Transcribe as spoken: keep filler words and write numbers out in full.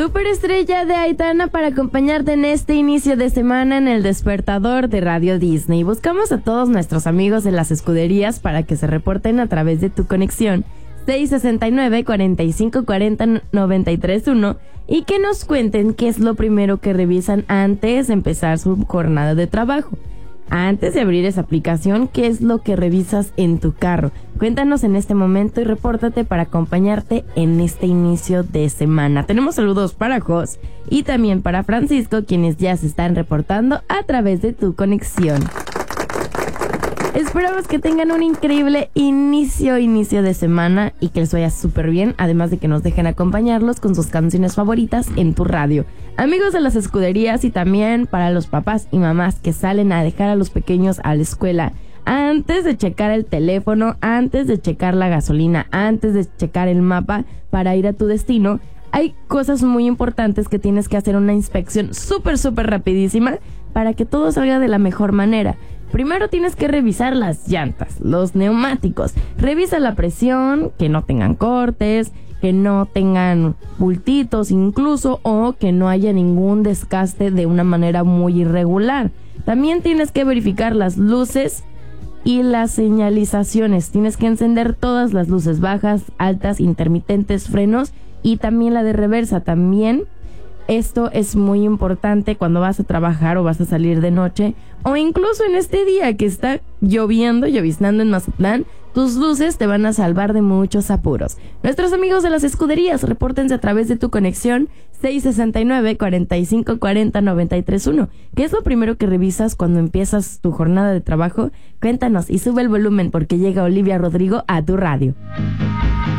Superestrella de Aitana para acompañarte en este inicio de semana en el despertador de Radio Disney. Buscamos a todos nuestros amigos de las escuderías para que se reporten a través de tu conexión seis sesenta y nueve, cuarenta y cinco cuarenta, noventa y tres uno y que nos cuenten qué es lo primero que revisan antes de empezar su jornada de trabajo. Antes de abrir esa aplicación, ¿qué es lo que revisas en tu carro? Cuéntanos en este momento y repórtate para acompañarte en este inicio de semana. Tenemos saludos para Jos y también para Francisco, quienes ya se están reportando a través de tu conexión. Esperamos que tengan un increíble inicio, inicio de semana y que les vaya súper bien, además de que nos dejen acompañarlos con sus canciones favoritas en tu radio. Amigos de las escuderías y también para los papás y mamás que salen a dejar a los pequeños a la escuela, antes de checar el teléfono, antes de checar la gasolina, antes de checar el mapa para ir a tu destino, hay cosas muy importantes que tienes que hacer una inspección súper, súper rapidísima para que todo salga de la mejor manera. Primero tienes que revisar las llantas, los neumáticos. Revisa la presión, que no tengan cortes, que no tengan bultitos incluso, o que no haya ningún desgaste de una manera muy irregular. También tienes que verificar las luces y las señalizaciones. Tienes que encender todas las luces bajas, altas, intermitentes, frenos y también la de reversa. También esto es muy importante cuando vas a trabajar o vas a salir de noche, o incluso en este día que está lloviendo, lloviznando en Mazatlán. Tus luces te van a salvar de muchos apuros. Nuestros amigos de las escuderías, repórtense a través de tu conexión seis sesenta y nueve, cuarenta y cinco cuarenta, noventa y tres uno. ¿Qué es lo primero que revisas cuando empiezas tu jornada de trabajo? Cuéntanos y sube el volumen porque llega Olivia Rodrigo a tu radio.